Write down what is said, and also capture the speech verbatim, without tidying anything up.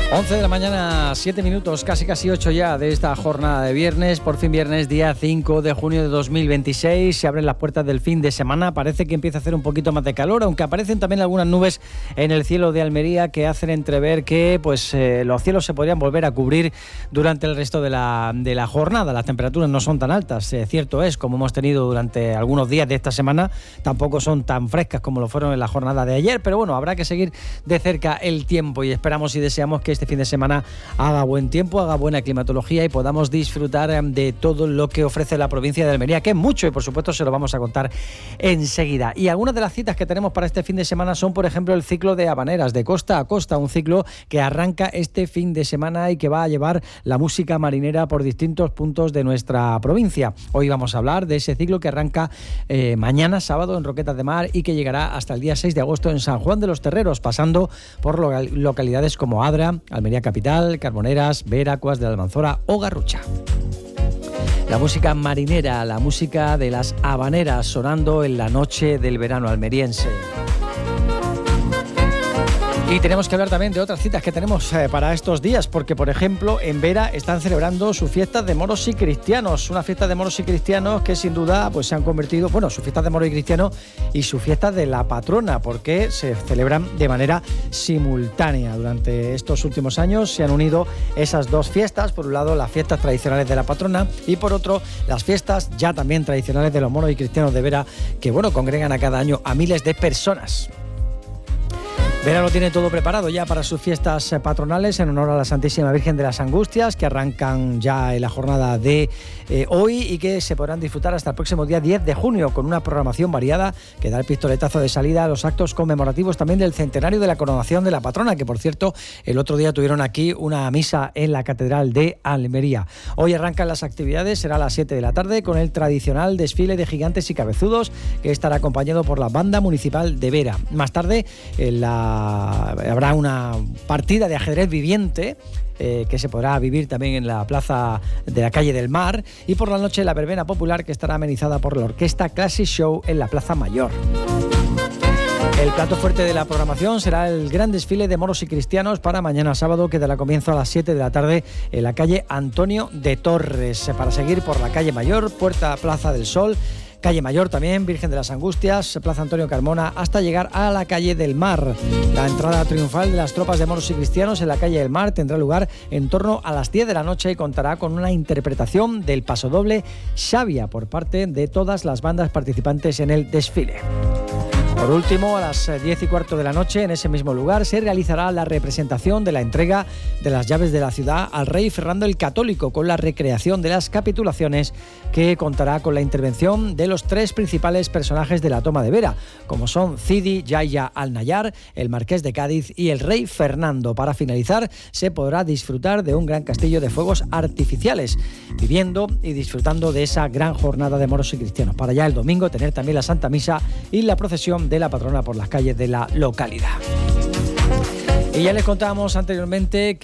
once de la mañana, siete minutos, casi casi ocho ya de esta jornada de viernes. Por fin viernes, día cinco de junio de dos mil veintiséis. Se abren las puertas del fin de semana. Parece que empieza a hacer un poquito más de calor, aunque aparecen también algunas nubes en el cielo de Almería que hacen entrever que pues eh, los cielos se podrían volver a cubrir durante el resto de la, de la jornada. Las temperaturas no son tan altas, eh, cierto es, como hemos tenido durante algunos días de esta semana. Tampoco son tan frescas como lo fueron en la jornada de ayer, pero bueno, habrá que seguir de cerca el tiempo y esperamos y deseamos que este fin de semana haga buen tiempo, haga buena climatología y podamos disfrutar de todo lo que ofrece la provincia de Almería, que es mucho y por supuesto se lo vamos a contar enseguida. Y algunas de las citas que tenemos para este fin de semana son, por ejemplo, el ciclo de habaneras de costa a costa, un ciclo que arranca este fin de semana y que va a llevar la música marinera por distintos puntos de nuestra provincia. Hoy vamos a hablar de ese ciclo que arranca eh, mañana sábado en Roquetas de Mar y que llegará hasta el día seis de agosto en San Juan de los Terreros, pasando por local- localidades como Adra, Almería Capital, Carboneras, Vera, Cuas de la Almanzora o Garrucha. La música marinera, la música de las habaneras sonando en la noche del verano almeriense. Y tenemos que hablar también de otras citas que tenemos eh, para estos días, porque, por ejemplo, en Vera están celebrando sus fiestas de moros y cristianos, unas fiestas de moros y cristianos que sin duda pues se han convertido, bueno, sus fiestas de moros y cristianos y sus fiestas de la patrona, porque se celebran de manera simultánea. Durante estos últimos años se han unido esas dos fiestas, por un lado las fiestas tradicionales de la patrona y por otro las fiestas ya también tradicionales de los moros y cristianos de Vera, que, bueno, congregan a cada año a miles de personas. Vera lo tiene todo preparado ya para sus fiestas patronales en honor a la Santísima Virgen de las Angustias, que arrancan ya en la jornada de eh, hoy y que se podrán disfrutar hasta el próximo día diez de junio con una programación variada que da el pistoletazo de salida a los actos conmemorativos también del centenario de la coronación de la patrona, que por cierto el otro día tuvieron aquí una misa en la Catedral de Almería. Hoy arrancan las actividades, será a las siete de la tarde con el tradicional desfile de gigantes y cabezudos que estará acompañado por la Banda Municipal de Vera. Más tarde en la habrá una partida de ajedrez viviente eh, que se podrá vivir también en la plaza de la calle del Mar y por la noche la verbena popular que estará amenizada por la orquesta Classic Show en la Plaza Mayor. El plato fuerte de la programación será el gran desfile de moros y cristianos para mañana sábado, que dará comienzo a las siete de la tarde en la calle Antonio de Torres, para seguir por la calle Mayor, Puerta Plaza del Sol, Calle Mayor también, Virgen de las Angustias, Plaza Antonio Carmona, hasta llegar a la calle del Mar. La entrada triunfal de las tropas de moros y cristianos en la calle del Mar tendrá lugar en torno a las diez de la noche y contará con una interpretación del pasodoble Xavia por parte de todas las bandas participantes en el desfile. Por último, a las diez y cuarto de la noche, en ese mismo lugar, se realizará la representación de la entrega de las llaves de la ciudad al rey Fernando el Católico, con la recreación de las capitulaciones, que contará con la intervención de los tres principales personajes de la toma de Vera, como son Cidi Yaya Al-Nayar, el Marqués de Cádiz y el rey Fernando. Para finalizar, se podrá disfrutar de un gran castillo de fuegos artificiales, viviendo y disfrutando de esa gran jornada de moros y cristianos. Para ya el domingo tener también la Santa Misa y la procesión de la patrona por las calles de la localidad. Y ya les contábamos anteriormente que